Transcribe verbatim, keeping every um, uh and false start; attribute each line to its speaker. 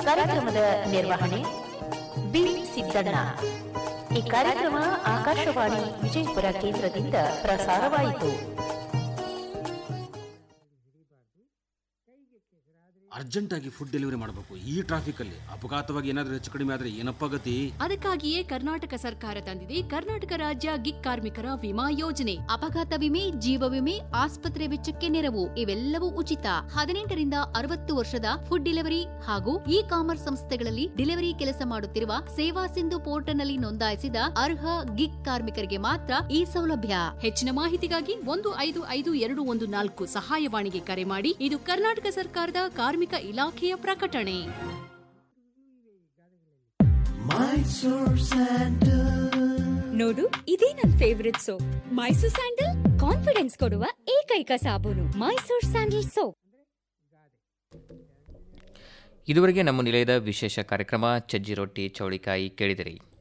Speaker 1: ಕಾರ್ಯಕ್ರಮದ ನಿರ್ವಹಣೆ ಬಿ ಸಿದ್ದಣ್ಣ. ಈ ಕಾರ್ಯಕ್ರಮ ಆಕಾಶವಾಣಿ ವಿಜಯಪುರ ಕೇಂದ್ರದಿಂದ ಪ್ರಸಾರವಾಯಿತು.
Speaker 2: ಅರ್ಜೆಂಟಾಗಿ ಫುಡ್ ಡೆಲಿವರಿ ಮಾಡಬೇಕು. ಈ ಟ್ರಾಫಿಕ್ ಅಲ್ಲಿ ಅಪಘಾತವಾಗಿ ಏನಾದರೂ ಹೆಚ್ಚು ಕಡಿಮೆ ಆದ್ರೆ ಏನಪ್ಪ ಗತಿ?
Speaker 3: ಅದಕ್ಕಾಗಿಯೇ ಕರ್ನಾಟಕ ಸರ್ಕಾರ ತಂದಿದೆ ಕರ್ನಾಟಕ ರಾಜ್ಯ ಗಿಗ್ ಕಾರ್ಮಿಕರ ವಿಮಾ ಯೋಜನೆ. ಅಪಘಾತ ವಿಮೆ, ಜೀವ ವಿಮೆ, ಆಸ್ಪತ್ರೆ ವೆಚ್ಚಕ್ಕೆ ನೆರವು ಇವೆಲ್ಲವೂ ಉಚಿತ. ಹದಿನೆಂಟರಿಂದ ಅರವತ್ತು ವರ್ಷದ ಫುಡ್ ಡೆಲಿವರಿ ಹಾಗೂ ಇ ಕಾಮರ್ಸ್ ಸಂಸ್ಥೆಗಳಲ್ಲಿ ಡೆಲಿವರಿ ಕೆಲಸ ಮಾಡುತ್ತಿರುವ ಸೇವಾ ಸಿಂಧು ಪೋರ್ಟಲ್ನಲ್ಲಿ ನೋಂದಾಯಿಸಿದ ಅರ್ಹ ಗಿಗ್ ಕಾರ್ಮಿಕರಿಗೆ ಮಾತ್ರ ಈ ಸೌಲಭ್ಯ. ಹೆಚ್ಚಿನ ಮಾಹಿತಿಗಾಗಿ ಒಂದು ಐದು ಐದು ಎರಡು ಒಂದು ನಾಲ್ಕು ಸಹಾಯವಾಣಿಗೆ ಕರೆ ಮಾಡಿ. ಇದು ಕರ್ನಾಟಕ ಸರ್ಕಾರದ ಕಾರ್ಮಿಕ ಇಲಾಖೆಯ ಪ್ರಕಟಣೆ.
Speaker 4: ನೋಡು, ಇದೇ ನನ್ favourite soap. Mysore sandal confidence ಕೊಡುವ ಏಕೈಕ ಸಾಬೂನು. Mysore sandal soap.
Speaker 5: ಇದುವರೆಗೆ ನಮ್ಮ ನಿಲಯದ ವಿಶೇಷ ಕಾರ್ಯಕ್ರಮ ಚಜ್ಜಿ ರೊಟ್ಟಿ ಚೌಳಿಕಾಯಿ ಕೇಳಿದಿರಿ.